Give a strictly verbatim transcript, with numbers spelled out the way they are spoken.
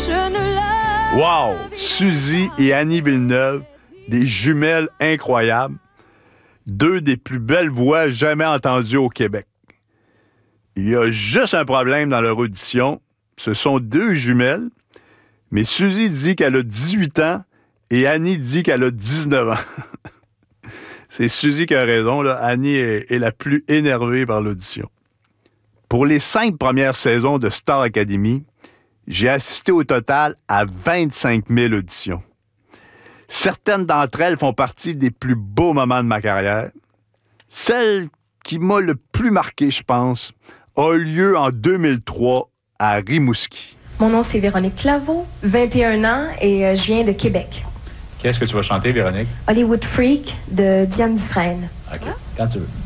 Je ne la... Wow! Suzy et Annie Villeneuve, des jumelles incroyables. Deux des plus belles voix jamais entendues au Québec. Il y a juste un problème dans leur audition. Ce sont deux jumelles, mais Suzy dit qu'elle a dix-huit ans et Annie dit qu'elle a dix-neuf ans. C'est Suzy qui a raison, là. Annie est, est la plus énervée par l'audition. Pour les cinq premières saisons de Star Academy, j'ai assisté au total à vingt-cinq mille auditions. Certaines d'entre elles font partie des plus beaux moments de ma carrière. Celle qui m'a le plus marqué, je pense, a eu lieu en deux mille trois à Rimouski. Mon nom, c'est Véronique Claveau, vingt et un ans, et euh, je viens de Québec. Qu'est-ce que tu vas chanter, Véronique? Hollywood Freak de Diane Dufresne. OK, quand tu veux.